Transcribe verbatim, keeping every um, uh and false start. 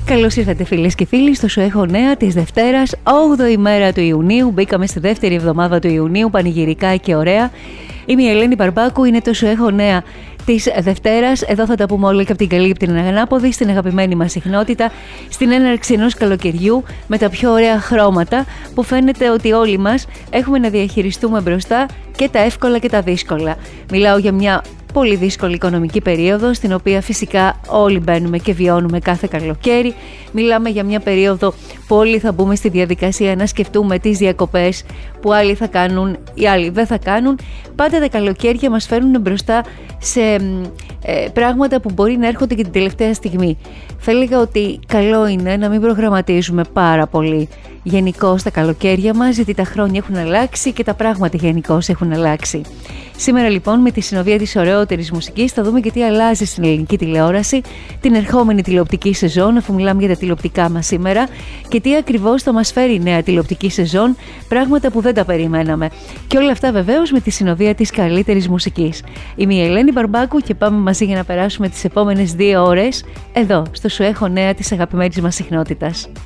Καλώς ήρθατε φίλες και φίλοι στο Σου Έχω Νέα της Δευτέρας, όγδοη μέρα του Ιουνίου. Μπήκαμε στη δεύτερη εβδομάδα του Ιουνίου, πανηγυρικά και ωραία. Είμαι η Ελένη Μπαρμπάκου, είναι το Σου Έχω Νέα της Δευτέρας. Εδώ θα τα πούμε όλα και από την καλή και την ανάποδη, στην αγαπημένη μας συχνότητα, στην έναρξη ενός καλοκαιριού με τα πιο ωραία χρώματα που φαίνεται ότι όλοι μας έχουμε να διαχειριστούμε μπροστά και τα εύκολα και τα δύσκολα. Μιλάω για μια πολύ δύσκολη οικονομική περίοδο, στην οποία φυσικά όλοι μπαίνουμε και βιώνουμε κάθε καλοκαίρι. Μιλάμε για μια περίοδο που όλοι θα μπούμε στη διαδικασία να σκεφτούμε τις διακοπές που άλλοι θα κάνουν, οι άλλοι δεν θα κάνουν. Πάντα τα καλοκαίρια μας φέρνουν μπροστά σε ε, πράγματα που μπορεί να έρχονται και την τελευταία στιγμή. Θα έλεγα ότι καλό είναι να μην προγραμματίζουμε πάρα πολύ γενικώς τα καλοκαίρια μας, γιατί τα χρόνια έχουν αλλάξει και τα πράγματα γενικώς έχουν αλλάξει. Σήμερα λοιπόν με τη συνοδεία της ωραιότερης μουσικής θα δούμε και τι αλλάζει στην ελληνική τηλεόραση την ερχόμενη τηλεοπτική σεζόν, αφού μιλάμε για τα τηλεοπτικά μας σήμερα, και τι ακριβώς θα μας φέρει η νέα τηλεοπτική σεζόν, πράγματα που δεν τα περιμέναμε. Και όλα αυτά βεβαίως με τη συνοδεία της καλύτερης μουσικής. Είμαι η Ελένη Μπαρμπάκου και πάμε μαζί για να περάσουμε τις επόμενες δύο ώρες εδώ στο Σου Έχω Νέα της αγαπημένης μας συχνότητας.